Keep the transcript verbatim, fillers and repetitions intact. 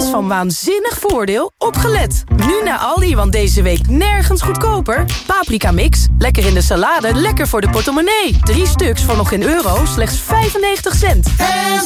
van waanzinnig voordeel? Opgelet! Nu naar Aldi, want deze week nergens goedkoper. Paprika mix, lekker in de salade, lekker voor de portemonnee. Drie stuks voor nog geen euro, slechts vijfennegentig cent. En